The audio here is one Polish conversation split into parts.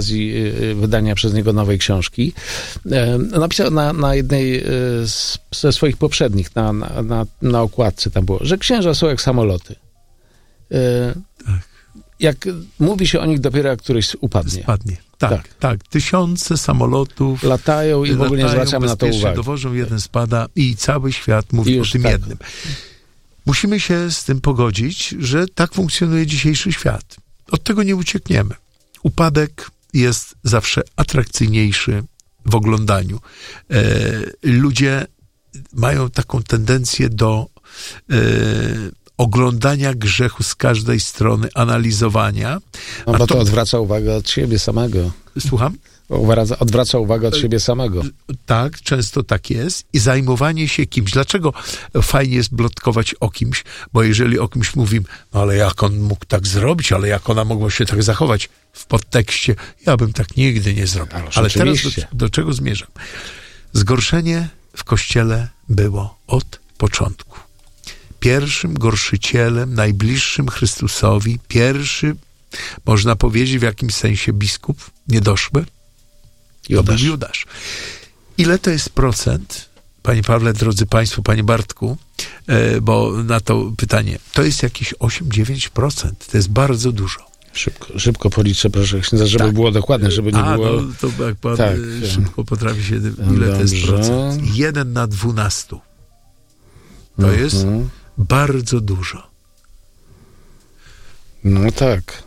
okazji wydania przez niego nowej książki. Napisał na jednej ze swoich poprzednich, na okładce tam było, że księża są jak samoloty. Jak mówi się o nich dopiero, jak któryś upadnie. Spadnie. Tak. Tysiące samolotów latają i w ogóle nie zwracamy na to uwagi. Dowożą, jeden spada i cały świat mówi o tym jednym. Musimy się z tym pogodzić, że tak funkcjonuje dzisiejszy świat. Od tego nie uciekniemy. Upadek jest zawsze atrakcyjniejszy w oglądaniu. Ludzie mają taką tendencję do oglądania grzechu z każdej strony, analizowania. No bo to odwraca uwagę od siebie samego. Słucham? Odwraca uwagę od siebie samego. Tak, często tak jest. I zajmowanie się kimś. Dlaczego fajnie jest plotkować o kimś? Bo jeżeli o kimś mówimy, no ale jak on mógł tak zrobić, ale jak ona mogła się tak zachować, w podtekście, ja bym tak nigdy nie zrobił. Ale teraz do czego zmierzam? Zgorszenie w Kościele było od początku. Pierwszym gorszycielem, najbliższym Chrystusowi, pierwszy, można powiedzieć w jakimś sensie biskup, niedoszły, Judasz. Ile to jest procent, panie Pawle, drodzy państwo, panie Bartku, bo na to pytanie, to jest jakieś 8-9%, to jest bardzo dużo. Szybko policzę, proszę księdza, żeby było dokładne, żeby nie było... No, to jak pan szybko potrafi się, ile to jest procent? 1 na 12. To jest bardzo dużo. No tak,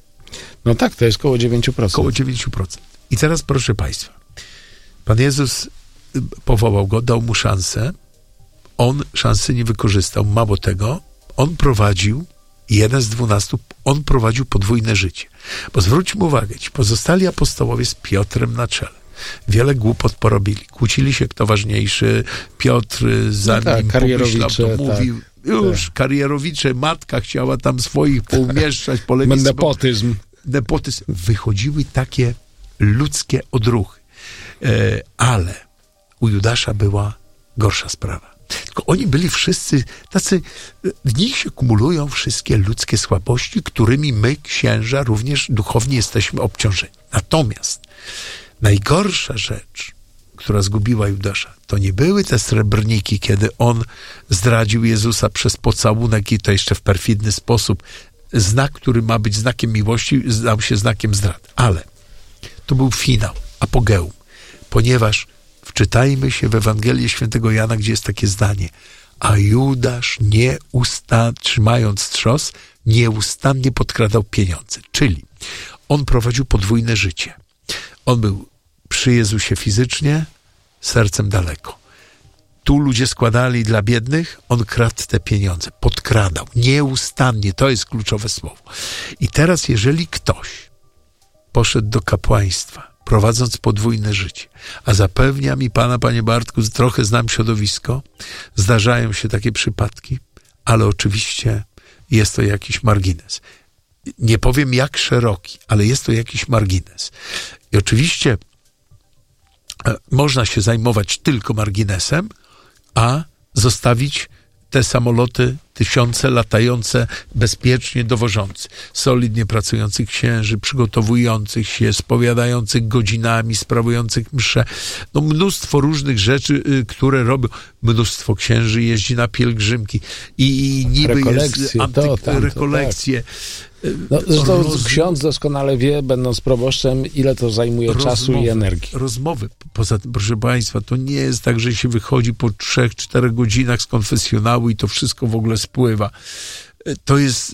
to jest koło 9%. Koło 9%. I teraz proszę państwa, Pan Jezus powołał go, dał mu szansę, on szansy nie wykorzystał, mało tego, on prowadził, 1 z 12, on prowadził podwójne życie. Bo zwróćmy uwagę, ci pozostali apostołowie z Piotrem na czele wiele głupot porobili. Kłócili się, kto ważniejszy. Piotr zanim pomyślał, to mówił. Karierowicze, matka chciała tam swoich poumieszczać po lewicy. Nepotyzm. Wychodziły takie ludzkie odruchy. Ale u Judasza była gorsza sprawa. Tylko oni byli wszyscy tacy, w nich się kumulują wszystkie ludzkie słabości, którymi my, księża, również duchownie jesteśmy obciążeni. Natomiast najgorsza rzecz, która zgubiła Judasza, to nie były te srebrniki, kiedy on zdradził Jezusa przez pocałunek i to jeszcze w perfidny sposób. Znak, który ma być znakiem miłości, stał się znakiem zdrady. Ale to był finał, apogeum, ponieważ wczytajmy się w Ewangelię Świętego Jana, gdzie jest takie zdanie: a Judasz trzymając trzos, nieustannie podkradał pieniądze. Czyli on prowadził podwójne życie. On był przy Jezusie fizycznie, sercem daleko. Tu ludzie składali dla biednych, on kradł te pieniądze, podkradał, nieustannie, to jest kluczowe słowo. I teraz, jeżeli ktoś poszedł do kapłaństwa, prowadząc podwójne życie, a zapewnia mi pana, panie Bartku, trochę znam środowisko, zdarzają się takie przypadki, ale oczywiście jest to jakiś margines. Nie powiem jak szeroki, ale jest to jakiś margines. I oczywiście można się zajmować tylko marginesem, a zostawić te samoloty, tysiące latające, bezpiecznie dowożące, solidnie pracujących księży, przygotowujących się, spowiadających godzinami, sprawujących msze. No mnóstwo różnych rzeczy, które robią. Mnóstwo księży jeździ na pielgrzymki i niby jest rekolekcje. No, zresztą ksiądz doskonale wie, będąc proboszczem, ile to zajmuje czasu i energii. Rozmowy. Poza tym, proszę państwa, to nie jest tak, że się wychodzi po 3-4 godzinach z konfesjonału i to wszystko w ogóle spływa. To jest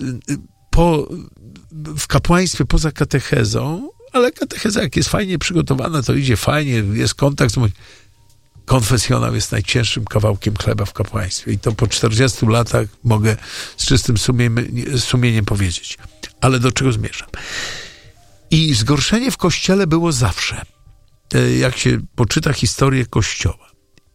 w kapłaństwie poza katechezą, ale katecheza jak jest fajnie przygotowana, to idzie fajnie, jest kontakt. Konfesjonał jest najcięższym kawałkiem chleba w kapłaństwie i to po 40 latach mogę z czystym sumieniem powiedzieć. Ale do czego zmierzam? I zgorszenie w Kościele było zawsze. Jak się poczyta historię Kościoła.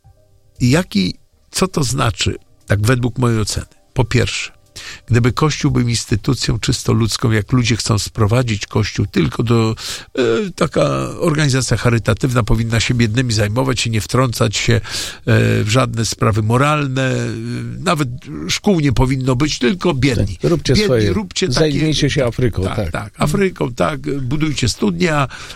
Co to znaczy, tak według mojej oceny? Po pierwsze, gdyby Kościół był instytucją czysto ludzką, jak ludzie chcą sprowadzić Kościół tylko do... taka organizacja charytatywna powinna się biednymi zajmować i nie wtrącać się w żadne sprawy moralne. Nawet szkół nie powinno być, tylko biedni. Róbcie biedni, swoje. Róbcie zajmijcie się Afryką. Tak, Afryką, tak. Budujcie studnie,